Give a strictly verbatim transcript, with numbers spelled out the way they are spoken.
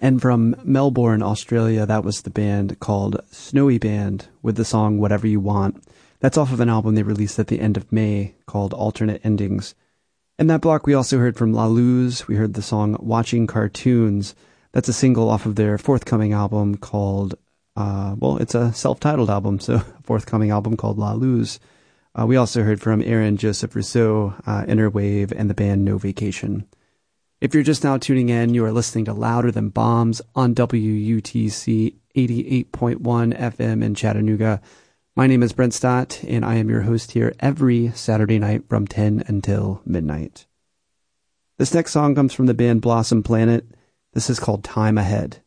And from Melbourne, Australia, that was the band called Snowy Band with the song Whatever You Want. That's off of an album they released at the end of May called Alternate Endings. In that block, we also heard from La Luz. We heard the song Watching Cartoons. That's a single off of their forthcoming album called, uh, well, it's a self-titled album, so a forthcoming album called La Luz. Uh, we also heard from Aaron Joseph Rousseau, uh, Inner Wave, and the band No Vacation. If you're just now tuning in, you are listening to Louder Than Bombs on W U T C eighty-eight point one F M in Chattanooga. My name is Brent Stott, and I am your host here every Saturday night from ten until midnight. This next song comes from the band Blossom Planet. This is called Time Ahead.